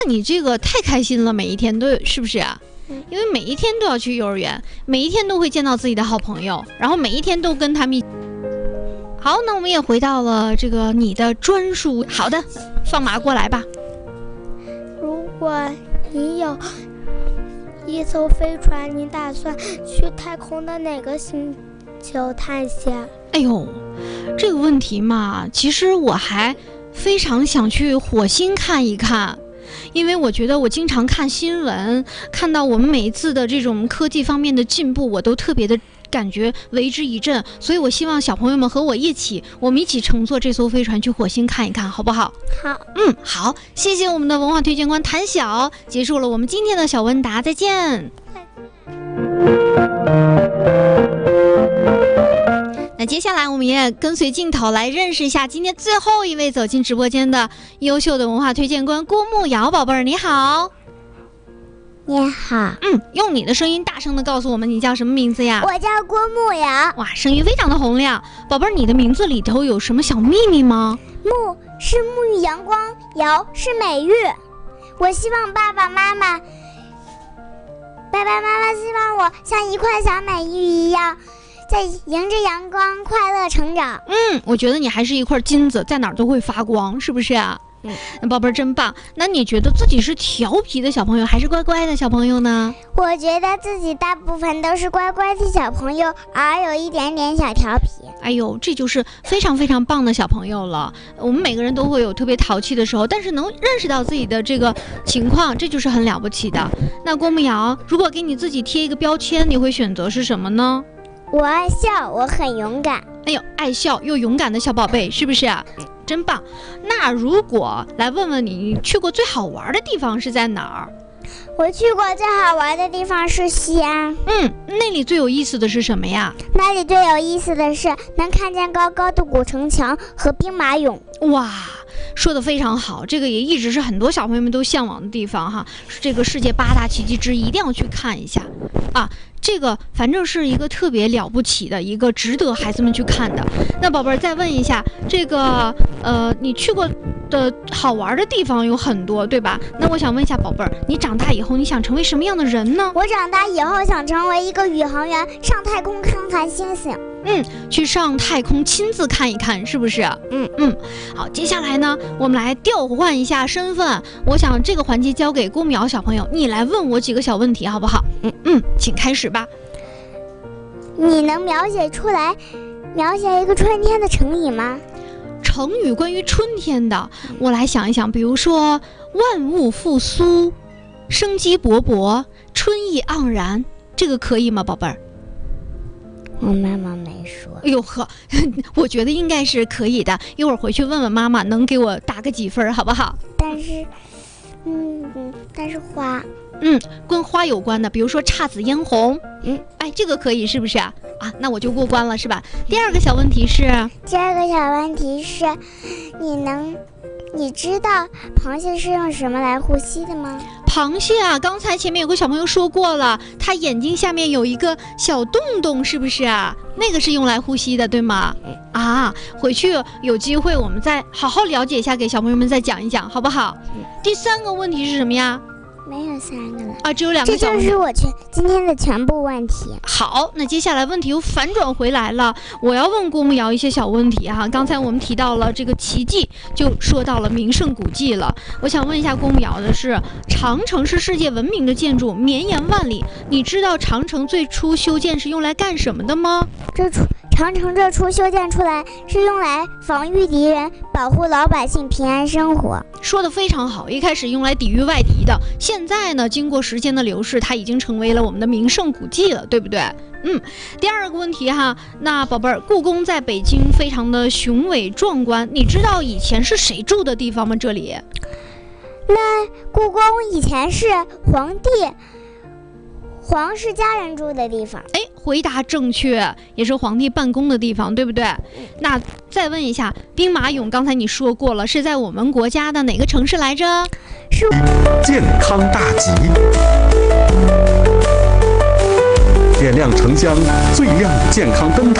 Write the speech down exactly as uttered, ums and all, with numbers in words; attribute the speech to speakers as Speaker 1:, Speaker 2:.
Speaker 1: 你这个太开心了，每一天都有，是不是啊？因为每一天都要去幼儿园，每一天都会见到自己的好朋友，然后每一天都跟他们一。好，那我们也回到了这个你的专属。好的，放马过来吧。
Speaker 2: 如果你有一艘飞船，你打算去太空的哪个星球探险？
Speaker 1: 哎呦，这个问题嘛，其实我还非常想去火星看一看。因为我觉得我经常看新闻，看到我们每一次的这种科技方面的进步，我都特别的感觉为之一振。所以我希望小朋友们和我一起，我们一起乘坐这艘飞船去火星看一看，好不好？
Speaker 2: 好。
Speaker 1: 嗯，好，谢谢我们的文化推荐官谭晓，结束了我们今天的小问答，再见。那接下来我们也跟随镜头来认识一下今天最后一位走进直播间的优秀的文化推荐官郭慕瑶宝贝儿，你好。
Speaker 2: 你好。
Speaker 1: 嗯，用你的声音大声的告诉我们你叫什么名字呀？
Speaker 2: 我叫郭慕瑶。
Speaker 1: 哇，声音非常的洪亮。宝贝儿，你的名字里头有什么小秘密吗？
Speaker 2: 沐是沐浴阳光，瑶是美玉。我希望爸爸妈妈爸爸妈妈希望我像一块小美玉一样，在迎着阳光快乐成长。
Speaker 1: 嗯，我觉得你还是一块金子，在哪儿都会发光，是不是啊？嗯，那宝贝儿真棒。那你觉得自己是调皮的小朋友还是乖乖的小朋友呢？
Speaker 2: 我觉得自己大部分都是乖乖的小朋友，偶尔有一点点小调皮。
Speaker 1: 哎呦，这就是非常非常棒的小朋友了。我们每个人都会有特别淘气的时候，但是能认识到自己的这个情况，这就是很了不起的。那郭慕瑶，如果给你自己贴一个标签，你会选择是什么呢？
Speaker 2: 我爱笑，我很勇敢。
Speaker 1: 哎呦，爱笑又勇敢的小宝贝，是不是啊？真棒。那如果来问问你，你去过最好玩的地方是在哪儿？
Speaker 2: 我去过最好玩的地方是西安。
Speaker 1: 嗯，那里最有意思的是什么呀？
Speaker 2: 那里最有意思的是能看见高高的古城墙和兵马俑。
Speaker 1: 哇，说得非常好，这个也一直是很多小朋友们都向往的地方哈，这个世界八大奇迹之一，一定要去看一下啊。这个反正是一个特别了不起的一个值得孩子们去看的。那宝贝儿再问一下，这个呃你去过的好玩的地方有很多对吧？那我想问一下宝贝儿，你长大以后你想成为什么样的人呢？
Speaker 2: 我长大以后想成为一个宇航员，上太空看看星星。
Speaker 1: 嗯，去上太空亲自看一看，是不是？嗯嗯，好，接下来呢，我们来调换一下身份。我想这个环节交给郭慕瑶小朋友，你来问我几个小问题，好不好？嗯嗯，请开始吧。
Speaker 2: 你能描写出来，描写一个春天的成语吗？
Speaker 1: 成语关于春天的，我来想一想，比如说万物复苏、生机勃勃、春意盎然，这个可以吗，宝贝儿？
Speaker 2: 我妈妈没说。
Speaker 1: 哎呦呵，我觉得应该是可以的，一会儿回去问问妈妈，能给我打个几分好不好？
Speaker 2: 但是，嗯嗯，但是花，
Speaker 1: 嗯，跟花有关的，比如说姹紫嫣红，
Speaker 2: 嗯，
Speaker 1: 哎，这个可以是不是啊？啊，那我就过关了是吧？第二个小问题是，
Speaker 2: 第二个小问题是，你能，你知道螃蟹是用什么来呼吸的吗？
Speaker 1: 螃蟹啊，刚才前面有个小朋友说过了，它眼睛下面有一个小洞洞，是不是啊？那个是用来呼吸的，对吗？啊，回去有机会我们再好好了解一下，给小朋友们再讲一讲，好不好？第三个问题是什么呀？
Speaker 2: 没有三个了
Speaker 1: 啊，只有两个小问题。
Speaker 2: 这就是我全今天的全部问题。
Speaker 1: 好，那接下来问题又反转回来了，我要问郭慕瑶一些小问题哈。刚才我们提到了这个奇迹，就说到了名胜古迹了。我想问一下郭慕瑶的是，长城是世界闻名的建筑，绵延万里。你知道长城最初修建是用来干什么的吗？
Speaker 2: 这出长城这出修建出来是用来防御敌人，保护老百姓平安生活。
Speaker 1: 说得非常好，一开始用来抵御外敌的，现在呢，经过时间的流逝，它已经成为了我们的名胜古迹了，对不对？嗯，第二个问题哈，那宝贝儿，故宫在北京非常的雄伟壮观，你知道以前是谁住的地方吗？这里？
Speaker 2: 那故宫以前是皇帝、皇室家人住的地方。
Speaker 1: 哎，回答正确，也是皇帝办公的地方，对不对？那再问一下，兵马俑刚才你说过了，是在我们国家的哪个城市来着？
Speaker 2: 是
Speaker 3: 健康大吉，点亮城乡最亮的健康灯塔。